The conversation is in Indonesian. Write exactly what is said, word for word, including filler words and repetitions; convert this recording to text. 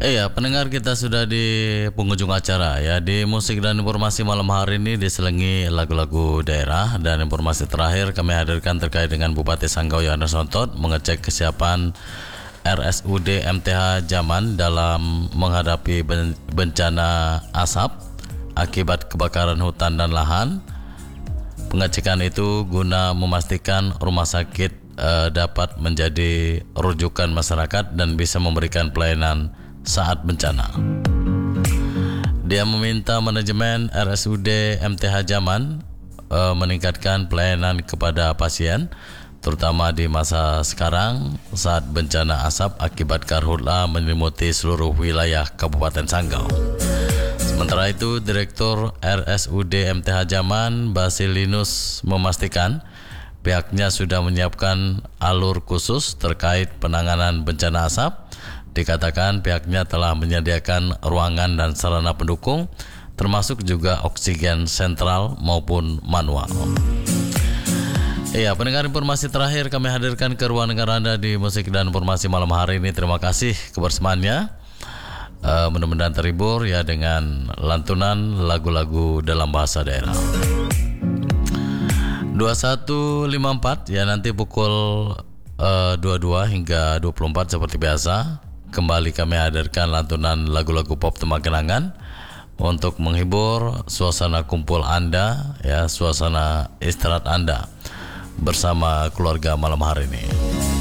Iya, pendengar, kita sudah di penghujung acara ya. Di musik dan informasi malam hari ini diselingi lagu-lagu daerah, dan informasi terakhir kami hadirkan terkait dengan Bupati Sanggau Yohanes Sontot mengecek kesiapan R S U D M T H Zaman dalam menghadapi bencana asap akibat kebakaran hutan dan lahan. Pengecekan itu guna memastikan rumah sakit eh, dapat menjadi rujukan masyarakat dan bisa memberikan pelayanan saat bencana. Dia meminta manajemen R S U D M T H Zaman e, meningkatkan pelayanan kepada pasien, terutama di masa sekarang saat bencana asap akibat karhutla menyelimuti seluruh wilayah Kabupaten Sanggau. Sementara itu, Direktur R S U D M T H Zaman, Basilinus, memastikan pihaknya sudah menyiapkan alur khusus terkait penanganan bencana asap. Dikatakan pihaknya telah menyediakan ruangan dan sarana pendukung, termasuk juga oksigen sentral maupun manual. Iya, pendengar, informasi terakhir kami hadirkan ke ruang dengar Anda di musik dan informasi malam hari ini. Terima kasih kebersamaannya. Uh, mudah-mudahan terhibur ya dengan lantunan lagu-lagu dalam bahasa daerah. dua puluh satu lima puluh empat ya, nanti pukul uh, dua puluh dua hingga dua puluh empat seperti biasa. Kembali kami hadirkan lantunan lagu-lagu pop tema kenangan untuk menghibur suasana kumpul Anda ya, suasana istirahat Anda bersama keluarga malam hari ini.